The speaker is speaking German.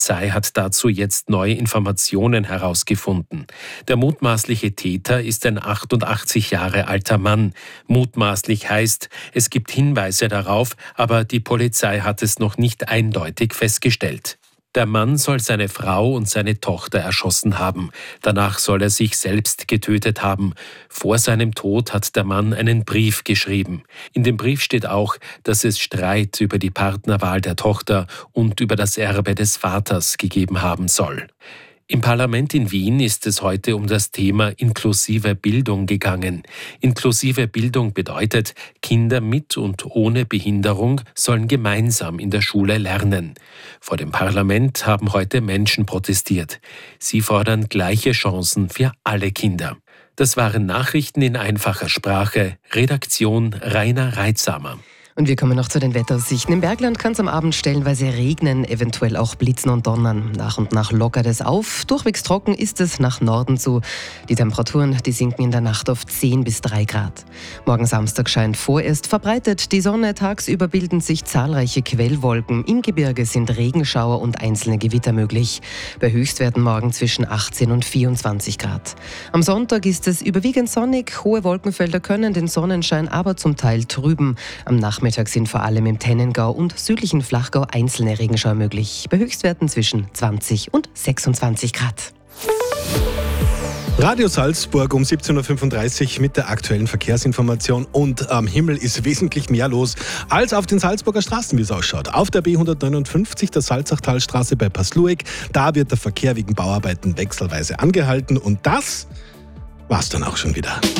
Polizei hat dazu jetzt neue Informationen herausgefunden. Der mutmaßliche Täter ist ein 88 Jahre alter Mann. Mutmaßlich heißt, es gibt Hinweise darauf, aber die Polizei hat es noch nicht eindeutig festgestellt. Der Mann soll seine Frau und seine Tochter erschossen haben. Danach soll er sich selbst getötet haben. Vor seinem Tod hat der Mann einen Brief geschrieben. In dem Brief steht auch, dass es Streit über die Partnerwahl der Tochter und über das Erbe des Vaters gegeben haben soll. Im Parlament in Wien ist es heute um das Thema inklusive Bildung gegangen. Inklusive Bildung bedeutet, Kinder mit und ohne Behinderung sollen gemeinsam in der Schule lernen. Vor dem Parlament haben heute Menschen protestiert. Sie fordern gleiche Chancen für alle Kinder. Das waren Nachrichten in einfacher Sprache. Redaktion Rainer Reitsamer. Und wir kommen noch zu den Wetteraussichten. Im Bergland kann es am Abend stellenweise regnen, eventuell auch blitzen und donnern. Nach und nach lockert es auf. Durchwegs trocken ist es nach Norden zu. Die Temperaturen, die sinken in der Nacht auf 10 bis 3 Grad. Morgen Samstag scheint vorerst verbreitet die Sonne. Tagsüber bilden sich zahlreiche Quellwolken. Im Gebirge sind Regenschauer und einzelne Gewitter möglich. Bei Höchstwerten morgen zwischen 18 und 24 Grad. Am Sonntag ist es überwiegend sonnig. Hohe Wolkenfelder können den Sonnenschein aber zum Teil trüben. Am Nachmittag sind vor allem im Tennengau und südlichen Flachgau einzelne Regenschauer möglich. Bei Höchstwerten zwischen 20 und 26 Grad. Radio Salzburg um 17.35 Uhr mit der aktuellen Verkehrsinformation. Und am Himmel ist wesentlich mehr los als auf den Salzburger Straßen, wie es ausschaut. Auf der B159, der Salzachtalstraße bei Paslueck, da wird der Verkehr wegen Bauarbeiten wechselweise angehalten. Und das war's dann auch schon wieder.